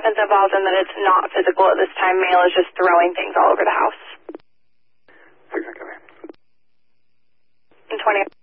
weapons involved and that it's not physical at this time. Male is just throwing things all over the house. 6 copy. And 20.